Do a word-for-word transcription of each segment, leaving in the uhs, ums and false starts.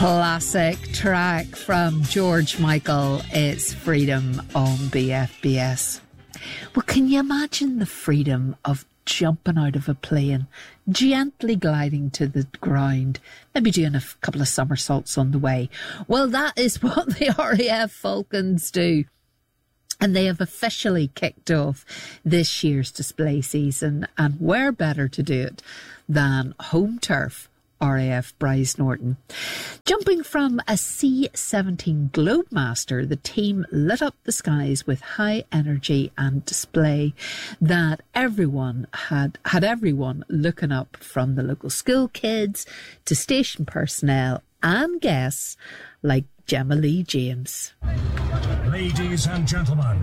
Classic track from George Michael. It's Freedom on B F B S. Well, can you imagine the freedom of jumping out of a plane, gently gliding to the ground, maybe doing a f- couple of somersaults on the way? Well, that is what the R A F Falcons do. And they have officially kicked off this year's display season. And where better to do it than home turf, R A F Brize Norton. Jumping from a C seventeen Globemaster, the team lit up the skies with high energy and display that everyone had, had everyone looking up, from the local school kids to station personnel and guests like Gemma Lee James. Ladies and gentlemen,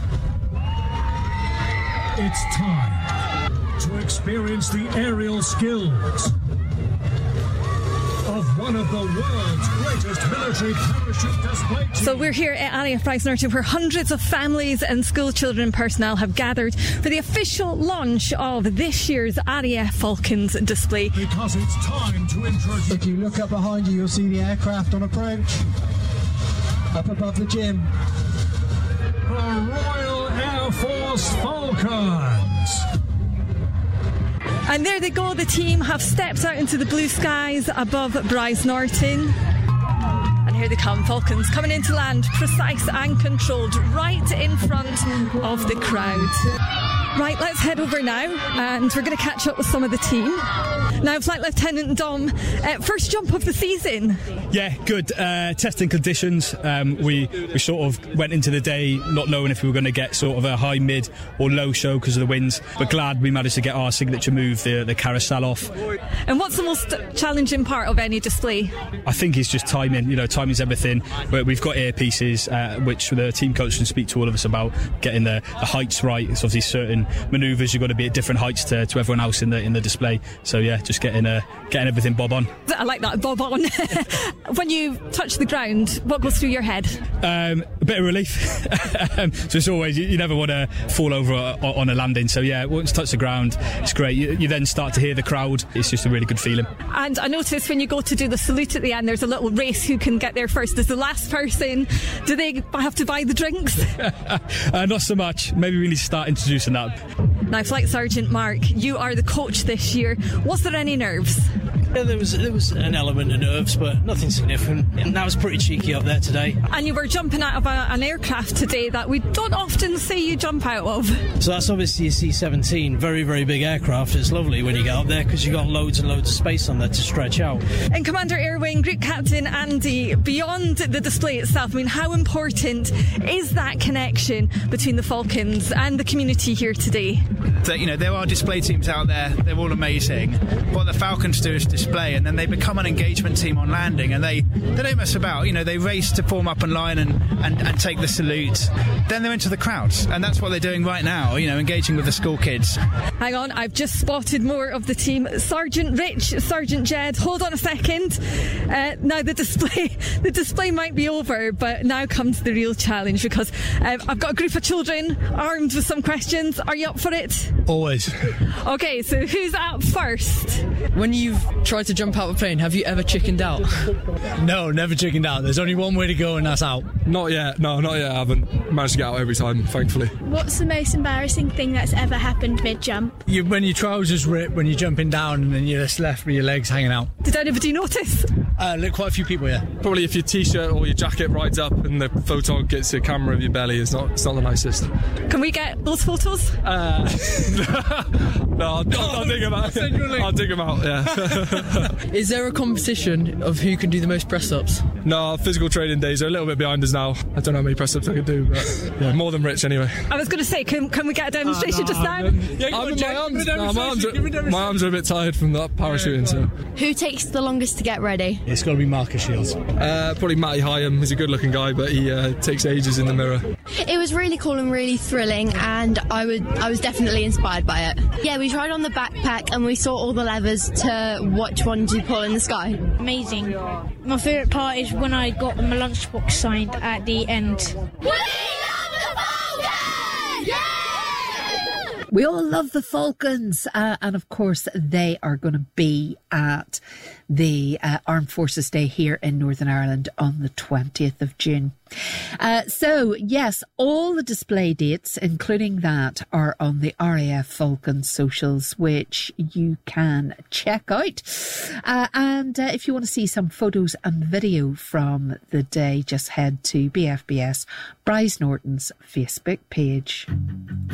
it's time to experience the aerial skills of one of the world's greatest military parachute display teams. So we're here at R A F Brize Norton, where hundreds of families and school children and personnel have gathered for the official launch of this year's R A F Falcons display. Because it's time to introduce... If you look up behind you, you'll see the aircraft on approach. Up above the gym. The Royal Air Force Falcons. And there they go, the team have stepped out into the blue skies above Brize Norton. And here they come, Falcons coming into land, precise and controlled, right in front of the crowd. Right, let's head over now, and we're going to catch up with some of the team. Now, Flight Lieutenant Dom, uh, first jump of the season. Yeah, good. Uh, testing conditions. Um, we we sort of went into the day not knowing if we were going to get sort of a high, mid or low show because of the winds, but glad we managed to get our signature move, the, the carousel, off. And what's the most challenging part of any display? I think it's just timing. You know, timing's everything. We've got earpieces, uh, which the team coach can speak to all of us about, getting the, the heights right. It's obviously certain manoeuvres you've got to be at different heights to, to everyone else in the in the display. So yeah, just getting uh, getting everything bob on. I like that, bob on. When you touch the ground, what goes through your head? Um, a bit of relief. um, so it's always, you, you never want to fall over on a landing. So yeah, once you touch the ground, it's great. You, you then start to hear the crowd. It's just a really good feeling. And I noticed when you go to do the salute at the end, there's a little race who can get there first. Is the last person, do they have to buy the drinks? uh, not so much. Maybe we need to start introducing that. Now, Flight Sergeant Mark, you are the coach this year. Was there any nerves? Yeah, there was there was an element of nerves, but nothing significant. And that was pretty cheeky up there today. And you were jumping out of a, an aircraft today that we don't often see you jump out of. So that's obviously a C seventeen, very, very big aircraft. It's lovely when you get up there because you've got loads and loads of space on there to stretch out. And Commander Air Wing Group Captain Andy, beyond the display itself, I mean, how important is that connection between the Falcons and the community here today? So, you know, there are display teams out there, they're all amazing. What the Falcons do is display, and then they become an engagement team on landing, and they, they don't mess about. You know, they race to form up in line and, and, and take the salute. Then they're into the crowds, and that's what they're doing right now, you know, engaging with the school kids. Hang on, I've just spotted more of the team. Sergeant Rich, Sergeant Jed, hold on a second. Uh, now the display the display might be over, but now comes the real challenge, because uh, I've got a group of children armed with some questions. Are you up for it? Always. Okay, so who's up first? When you've tried to jump out of a plane, have you ever chickened out? No, never chickened out. There's only one way to go, and that's out. Not yet. No, not yet. I haven't managed to get out every time, thankfully. What's the most embarrassing thing that's ever happened mid-jump? You, when your trousers rip, when you're jumping down, and then you're just left with your legs hanging out. Did anybody notice? Uh, look, quite a few people, yeah. Probably if your t-shirt or your jacket rides up and the photon gets a camera of your belly, it's not, it's not the nicest. Can we get those photos? Uh, no, I'll, I'll, I'll dig them out. I'll dig them out, yeah. Is there a competition of who can do the most press-ups? No, physical training days are a little bit behind us now. I don't know how many press-ups I can do, but yeah, more than Rich anyway. I was going to say, can, can we get a demonstration uh, no, just now? Yeah, I'm in my arms. No, my, arms are, my arms are a bit tired from that parachuting. So. Who takes the longest to get ready? It's got to be Marcus Shields. Uh, probably Matty Hyam. He's a good-looking guy, but he uh, takes ages in the mirror. It was really cool and really thrilling, and I would I was definitely inspired by it. Yeah, we tried on the backpack and we saw all the levers to which one to pull in the sky. Amazing. My favourite part is when I got my lunchbox signed at the end. We love the Falcons! Yeah! We all love the Falcons, uh, and of course they are going to be at the uh, Armed Forces Day here in Northern Ireland on the twentieth of June. Uh, so, yes, all the display dates, including that, are on the R A F Falcon socials, which you can check out. Uh, and uh, if you want to see some photos and video from the day, just head to B F B S Bryce Norton's Facebook page.